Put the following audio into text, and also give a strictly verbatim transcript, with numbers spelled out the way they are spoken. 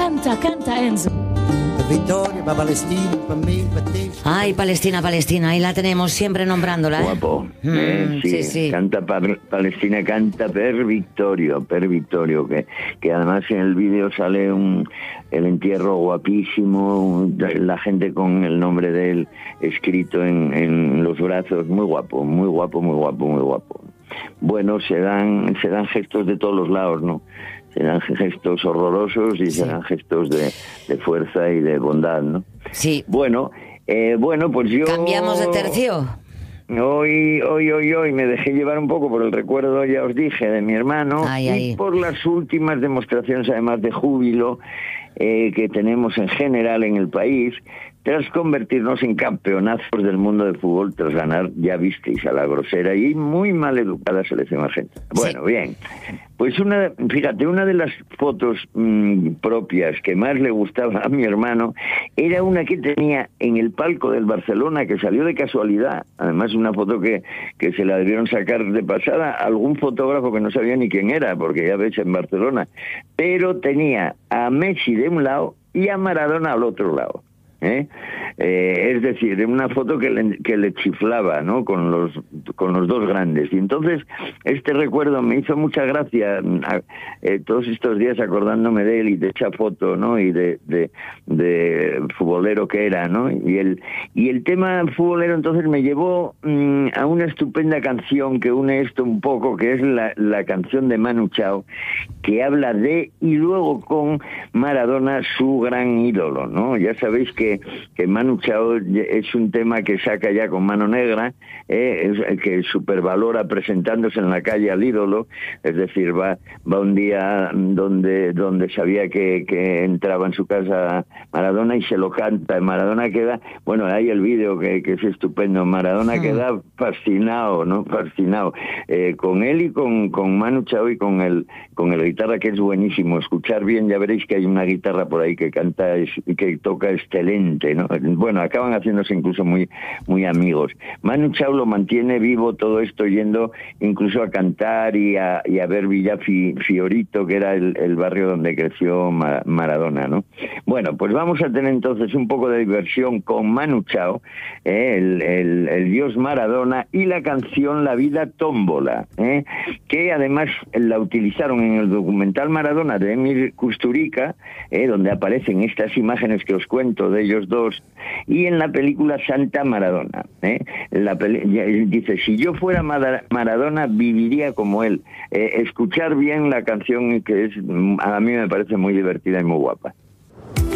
Canta, canta, Enzo. Vittoria, para Palestina, para mí, para ti. Ay, Palestina, Palestina, ahí la tenemos siempre nombrándola, ¿eh? Guapo, Mm, eh, sí, sí, sí. canta par, Palestina, canta per Vittorio, per Vittorio, que, que además en el vídeo sale un el entierro guapísimo, un, la gente con el nombre de él escrito en, en los brazos, muy guapo, muy guapo, muy guapo, muy guapo. Bueno, se dan, se dan gestos de todos los lados, ¿no? Se dan gestos horrorosos y Sí. se dan gestos de, de fuerza y de bondad, ¿no? Sí. Bueno, eh, bueno, pues yo... ¿Cambiamos de tercio? Hoy, hoy, hoy, hoy me dejé llevar un poco por el recuerdo, ya os dije, de mi hermano Ay, y ay. por las últimas demostraciones, además de júbilo, eh, que tenemos en general en el país, tras convertirnos en campeonazos del mundo del fútbol, tras ganar, ya visteis, a la grosera y muy mal educada selección argentina. Bueno, Sí. bien, pues una, fíjate, una de las fotos mmm, propias que más le gustaba a mi hermano era una que tenía en el palco del Barcelona, que salió de casualidad, además una foto que, que se la debieron sacar de pasada a algún fotógrafo que no sabía ni quién era, porque ya ves, en Barcelona, pero tenía a Messi de un lado y a Maradona al otro lado. ¿Eh? Eh, es decir, una foto que le, que le chiflaba, ¿no? Con los con los dos grandes. Y entonces este recuerdo me hizo mucha gracia, a, eh, todos estos días acordándome de él y de esa foto, ¿no? Y de, de, de futbolero que era, ¿no? Y el y el tema futbolero entonces me llevó mmm, a una estupenda canción que une esto un poco, que es la, la canción de Manu Chao, que habla de y luego con Maradona, su gran ídolo, ¿no? Ya sabéis que que Manu Chao es un tema que saca ya con mano negra, eh, es, que supervalora presentándose en la calle al ídolo, es decir, va va un día donde donde sabía que, que entraba en su casa Maradona y se lo canta. Maradona queda, bueno, hay el vídeo que, que es estupendo, Maradona queda fascinado, ¿no? Fascinado, eh, con él y con, con Manu Chao y con el, con el guitarra, que es buenísimo. Escuchar bien, ya veréis que hay una guitarra por ahí que canta y que toca excelente, ¿no? Bueno, acaban haciéndose incluso muy muy amigos. Manu Chao lo mantiene vivo todo esto, yendo incluso a cantar y a, y a ver Villa Fi, Fiorito, que era el, el barrio donde creció Ma, Maradona, ¿no? Bueno, pues vamos a tener entonces un poco de diversión con Manu Chao, eh, el, el, el dios Maradona, y la canción La vida tómbola, eh, que además la utilizaron en el documental Maradona de Emir Kusturica, eh, donde aparecen estas imágenes que os cuento de ellos dos, y en la película Santa Maradona, ¿eh? La peli- dice, si yo fuera Maradona viviría como él. Eh, escuchar bien la canción, que es, a mí me parece muy divertida y muy guapa.